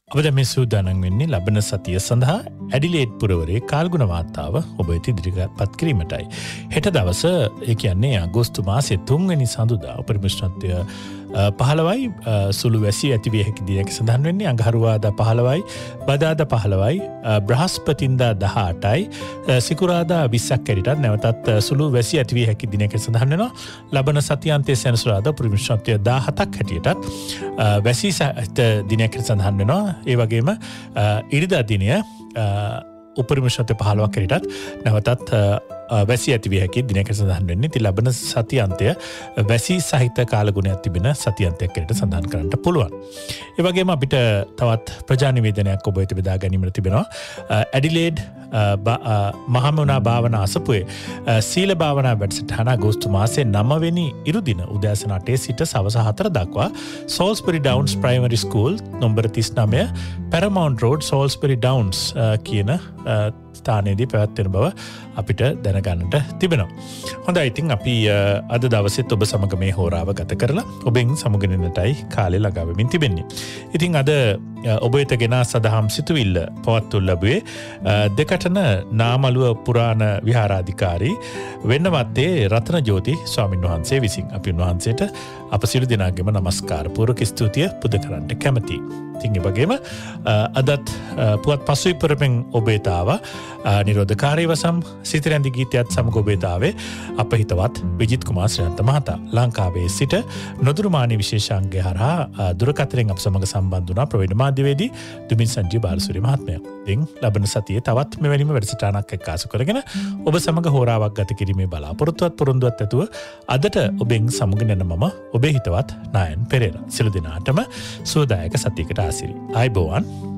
අපද මේ සූදානම් වෙන්නේ ලබන සතිය සඳහා ඇඩිලේඩ් පුරවරේ කාල්ගුණ වාර්තාව ඔබ වෙත ඉදිරිපත් කිරීමටයි. හෙට දවස ඒ කියන්නේ අගෝස්තු මාසයේ 3 වෙනි සඳුදා උපරිම උෂ්ණත්වය 15යි සුළු වැසි ඇතිවිය හැකි දිනක සඳහන් වෙන්නේ. අඟහරුවාදා 15යි, බදාදා 15යි, බ්‍රහස්පතින්දා 18යි, සිකුරාදා 20ක් කැඩිටත් නැවතත් සුළු වැසි ඇතිවිය හැකි දිනක සඳහන් වෙනවා. ලබන සතියාන්තයේ සෙනසුරාදා උපරිම උෂ්ණත්වය 17ක් හැටියටත් වැසි සහිත දිනයක සඳහන් වෙනවා. ඒ වගේම ඉරිදා දිනය උපරිම උෂ්ණත්වය 15ක් කැඩිටත් නැවතත් වැසි ඇතිවිය හැකි දිනයක සඳහන් වෙන්නේ. ඉතින් ලබන සතියන්තය වැසි සහිත කාලගුණයක් තිබෙන සතියන්තයක් හැටියට සඳහන් කරන්නට පුළුවන්. ඒ වගේම අපිට තවත් ප්‍රජා නිවේදනයක් ඔබ වෙත බෙදා ගැනීමට තිබෙනවා. ඇඩිලේඩ් මහමෙවුනා භාවනා අසපුවේ සීල භාවනා වැඩසටහන අගෝස්තු මාසයේ 9 වෙනි ඉරුදින උදෑසන 8 සිට සවස 4 දක්වා සෝල්ස්බරි ඩවුන්ස් ප්‍රයිමරි ස්කූල් නම්බර 39 පැරමවුන්ට් රෝඩ් සෝල්ස්බරි ඩවුන්ස් කියන ස්ථානයේදී පැවැත්වෙන බව අපිට දැනගන්නට තිබෙනවා. හොඳයි, ඉතින් අපි අද දවසෙත් ඔබ සමග මේ හෝරාව ගත කරලා ඔබෙන් සමුගන්නටයි කාලය ළඟා වෙමින් තිබෙන්නේ. ඉතින් අද ඔබ වෙත ගෙන සදහම් සිතුවිල්ල පවත්වනු ලැබුවේ දෙකටන නාමලුව පුරාණ විහාරාධිකාරී වෙන්නවත්තේ රත්නජෝති ස්වාමින් වහන්සේ විසින්. අපි උන්වහන්සේට අප සියලු දෙනාගේම නමස්කාර පූර්වක ස්තුතිය පුද කරන්නට කැමැතියි. ඉතින් ඒ වගේම අදත් පුවත් පසුවිපරමෙන් ඔබ වෙත ආවා නිරෝධකාරී වසම් සිතිරැඳි ගීතයත් සමග ඔබ වෙත ආවේ අප හිතවත් විජිත් කුමාර් ශ්‍රීලන්ත මහතා. ලංකාවේ සිට නොදුරුමානී විශේෂාංගය හරහා දුරකථනයෙන් අප සමග සම්බන්ධ වුණා ප්‍රවීණ මාධ්‍යවේදී දුමින් සංජීව බාලසූරිය මහත්මයා. ඉතින් ලබන සතියේ තවත් මෙවැනිම වැඩසටහනක් එක්කාසු කරගෙන ඔබ සමග හෝරාවක් ගත කිරීමේ බලාපොරොත්තුවත් පොරොන්දුවත් ඇතුව අදට ඔබෙන් සමුගෙන යන මම ඔබේ හිතවත් නායන් පෙරේරා. සියලු දෙනාටම සුවදායක සතියකට ආසිරි. ආයුබෝවන්.